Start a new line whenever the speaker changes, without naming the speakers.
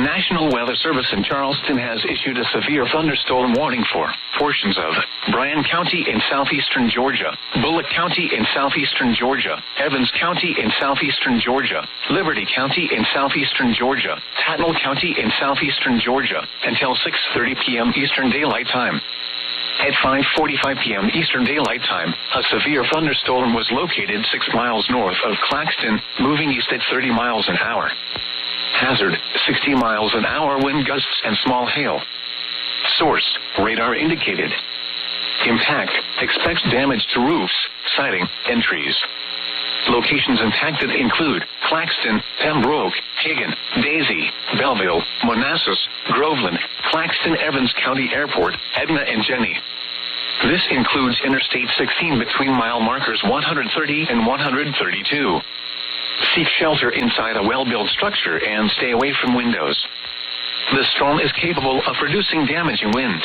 National Weather Service in Charleston has issued a severe thunderstorm warning for portions of Bryan County in southeastern Georgia, Bullock County in southeastern Georgia, Evans County in southeastern Georgia, Liberty County in southeastern Georgia, Tattnall County in southeastern Georgia, until 6:30 p.m. Eastern Daylight Time. At 5:45 p.m. Eastern Daylight Time, a severe thunderstorm was located 6 miles north of Claxton, moving east at 30 miles an hour. Hazard, 60 miles an hour wind gusts and small hail. Source, radar indicated. Impact, expects damage to roofs, siding, and trees. Locations impacted include Claxton, Pembroke, Hagan, Daisy, Belleville, Manassas, Groveland, Claxton Evans County Airport, Edna and Jenny. This includes Interstate 16 between mile markers 130 and 132. Seek shelter inside a well-built structure and stay away from windows. The storm is capable of producing damaging winds.